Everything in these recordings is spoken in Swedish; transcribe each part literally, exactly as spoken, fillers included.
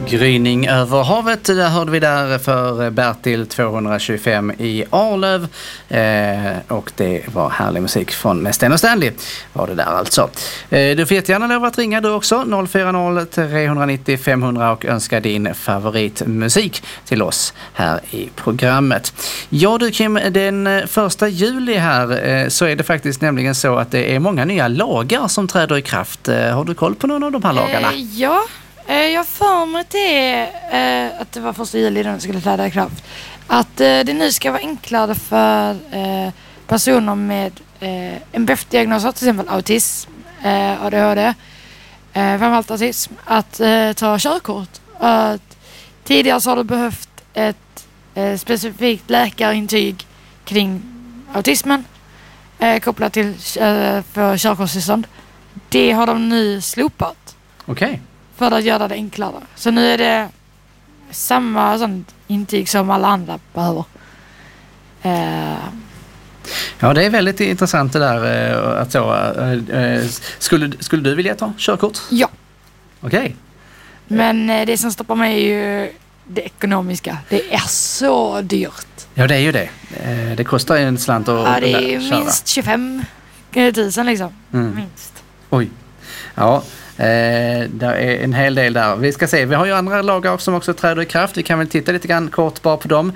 Gryning över havet, där hörde vi där för Bertil tvåhundratjugofem i Arlöv, eh, och det var härlig musik från med Sten och Stanley var det där alltså. Eh, du får jättegärna lov att ringa du också, noll fyra noll tre nio noll fem hundra, och önska din favoritmusik till oss här i programmet. Ja du Kim, den första juli här eh, så är det faktiskt nämligen så att det är många nya lagar som träder i kraft. Eh, har du koll på någon av de här lagarna? Eh, ja. Jag för mig det eh, att det var första juli den skulle träda i kraft. Att eh, det nu ska vara enklare för eh, personer med eh, en B E F-diagnos, till exempel autism, eh, A D H D, eh, framförallt autism, att eh, ta körkort. Att tidigare så har du behövt ett eh, specifikt läkarintyg kring autismen eh, kopplat till eh, för körkortstillstånd. Det har de nu slopat. Okej. Okay. För att göra det enklare. Så nu är det samma sånt intyg som alla andra behöver. Uh. Ja, det är väldigt intressant det där att så. Uh, skulle, skulle du vilja ta körkort? Ja. Okej. Okay. Men uh, det som stoppar mig är ju det ekonomiska. Det är så dyrt. Ja, det är ju det. Uh, det kostar ju en slant att Ja, det är ju minst tjugofem tusen liksom. Mm. Minst. Oj. Ja. Eh, det är en hel del där. Vi ska se, vi har ju andra lagar som också träder i kraft. Vi kan väl titta lite grann kort bara på dem.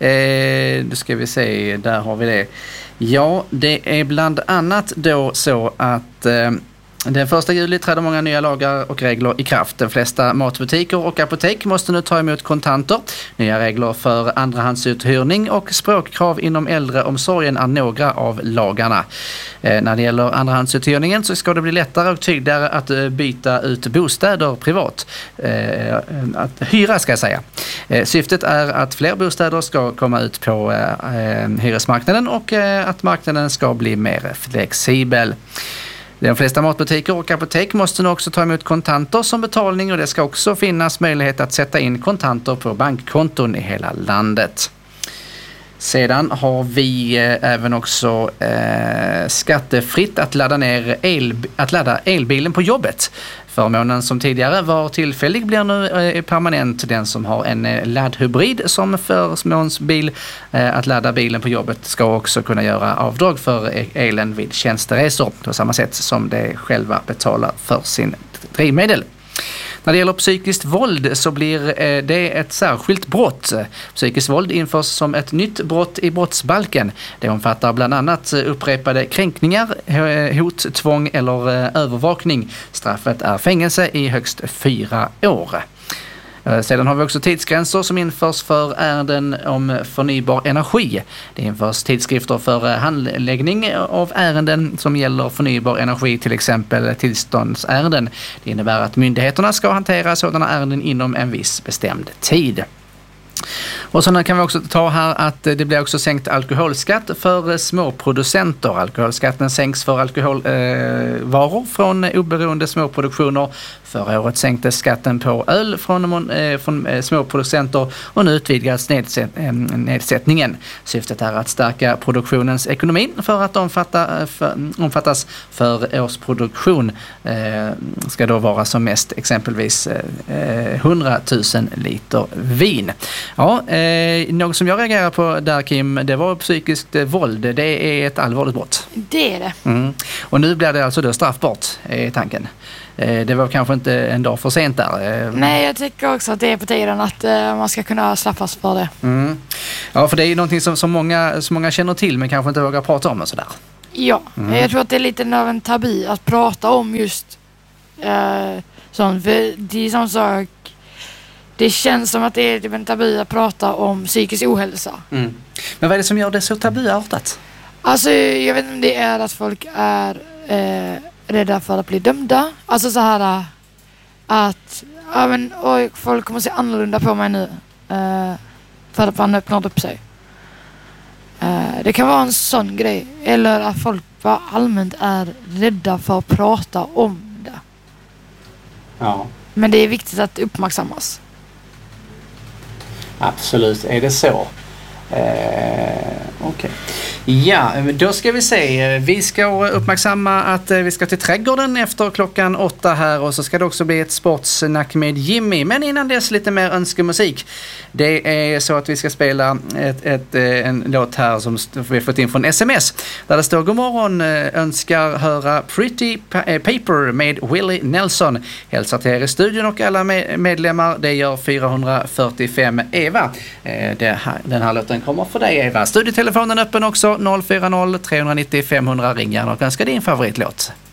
Eh, då ska vi se, där har vi det. Ja, det är bland annat då så att eh, den första juli träder många nya lagar och regler i kraft. De flesta matbutiker och apotek måste nu ta emot kontanter. Nya regler för andrahandsuthyrning och språkkrav inom äldreomsorgen är några av lagarna. Eh, när det gäller andrahandsuthyrningen så ska det bli lättare och tydligare att eh, byta ut bostäder privat. Eh, att hyra ska jag säga. Eh, syftet är att fler bostäder ska komma ut på eh, hyresmarknaden och eh, att marknaden ska bli mer flexibel. De flesta matbutiker och apotek måste nu också ta emot kontanter som betalning, och det ska också finnas möjlighet att sätta in kontanter på bankkonton i hela landet. Sedan har vi eh, även också eh, skattefritt att ladda ner el, att ladda elbilen på jobbet. Förmånen som tidigare var tillfällig blir nu eh, permanent. Den som har en eh, laddhybrid som förmånsbil eh, att ladda bilen på jobbet ska också kunna göra avdrag för elen vid tjänsteresor på samma sätt som de själva betalar för sin drivmedel. När det gäller psykiskt våld så blir det ett särskilt brott. Psykiskt våld införs som ett nytt brott i brottsbalken. Det omfattar bland annat upprepade kränkningar, hot, tvång eller övervakning. Straffet är fängelse i högst fyra år. Sedan har vi också tidsgränser som införs för ärenden om förnybar energi. Det införs tidskrifter för handläggning av ärenden som gäller förnybar energi, till exempel tillståndsärenden. Det innebär att myndigheterna ska hantera sådana ärenden inom en viss bestämd tid. Och så kan vi också ta här att det blir också sänkt alkoholskatt för småproducenter. Alkoholskatten sänks för alkoholvaror eh, från oberoende småproduktioner. Förra året sänktes skatten på öl från, eh, från eh, småproducenter, och nu utvidgas nedsätt, eh, nedsättningen. Syftet är att stärka produktionens ekonomi för att omfatta, för, omfattas för årsproduktion. Eh, ska då vara som mest exempelvis eh, hundra tusen liter vin. Ja, eh, något som jag reagerar på där Kim, det var psykiskt eh, våld. Det är ett allvarligt brott. Det är det. Mm. Och nu blir det alltså då straffbart i tanken. Eh, det var kanske inte en dag för sent där. Eh. Nej, jag tycker också att det är på tiden att eh, man ska kunna straffas för det. Mm. Ja, för det är ju någonting som, som, många, som många känner till men kanske inte vågar prata om och sådär. Ja, mm. jag tror att det är lite av en tabu att prata om just eh, sånt. För det är sån sak. Det känns som att det är typ en tabu att prata om psykisk ohälsa. Mm. Men vad är det som gör det så tabuartat? Alltså, jag vet inte om det är att folk är eh, rädda för att bli dömda. Alltså så här att ja, men, oj, folk kommer se annorlunda på mig nu. Eh, för att man öppnar upp sig. Eh, det kan vara en sån grej. Eller att folk bara allmänt är rädda för att prata om det. Ja. Men det är viktigt att uppmärksammas. Absolut, är det så? Eh, Okej. Okay. Ja, då ska vi se. Vi ska uppmärksamma att vi ska till trädgården efter klockan åtta här och så ska det också bli ett sportsnack med Jimmy. Men innan dess lite mer önskemusik. Det är så att vi ska spela ett, ett, en låt här som vi fått in från S M S där det står: God morgon, önskar höra Pretty Paper med Willie Nelson. Hälsar till er i studion och alla medlemmar. Det gör fyrahundrafyrtiofem Eva. Det här, den här låten kommer för dig, Eva. Studietelefonen öppen också, noll fyra noll, tre nio noll, fem hundra. Ring gärna och önska din favoritlåt.